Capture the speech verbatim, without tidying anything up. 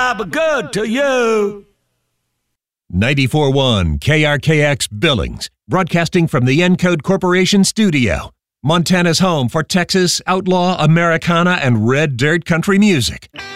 I'll be good to you. ninety-four point one K R K X Billings, broadcasting from the Encode Corporation studio. Montana's home for Texas outlaw, Americana, and red dirt country music.